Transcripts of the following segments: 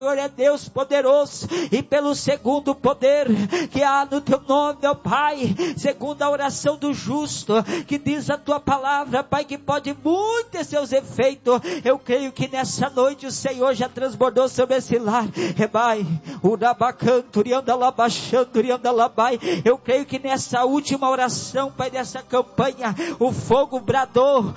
Senhor é Deus poderoso, e pelo segundo poder que há no teu nome, ó Pai, segundo a oração do justo, que diz a tua palavra, Pai, que pode muito ter seus efeitos. Eu creio que nessa noite o Senhor já transbordou sobre esse lar. Rebai, eu creio que nessa última oração, Pai, dessa campanha, o fogo bradou,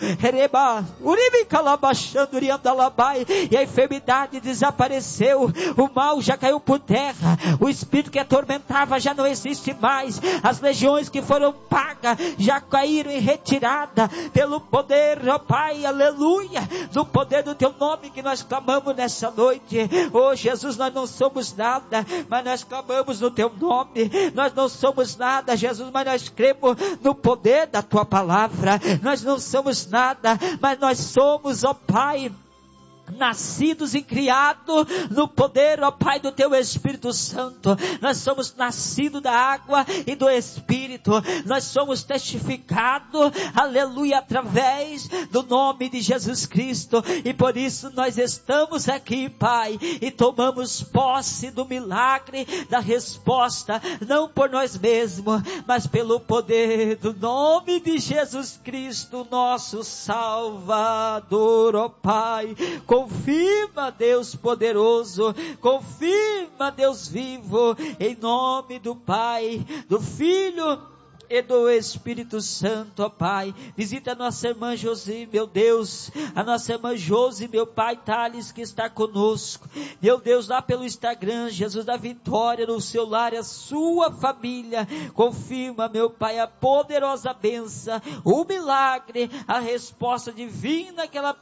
e a enfermidade desapareceu. O mal já caiu por terra, o espírito que atormentava já não existe mais, as legiões que foram pagas já caíram em retirada, pelo poder, ó Pai, aleluia, do poder do teu nome que nós clamamos nessa noite. Oh Jesus, nós não somos nada, mas nós clamamos no teu nome. Nós não somos nada, Jesus, mas nós cremos no poder da tua palavra. Nós não somos nada, mas nós somos, ó Pai, nascidos e criados no poder, ó Pai, do teu Espírito Santo. Nós somos nascidos da água e do Espírito. Nós somos testificados, aleluia, através do nome de Jesus Cristo. E por isso nós estamos aqui, Pai, e tomamos posse do milagre da resposta, não por nós mesmos, mas pelo poder do nome de Jesus Cristo, nosso Salvador, ó Pai. Confirma, Deus poderoso, confirma, Deus vivo, em nome do Pai, do Filho e do Espírito Santo, ó Pai. Visita a nossa irmã Josi, meu Deus, a nossa irmã Josi, meu Pai, Thales, que está conosco, meu Deus, lá pelo Instagram, Jesus da vitória no seu lar e a sua família. Confirma, meu Pai, a poderosa bênção, o milagre, a resposta divina que ela